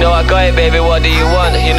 know I got it, baby, what do you want?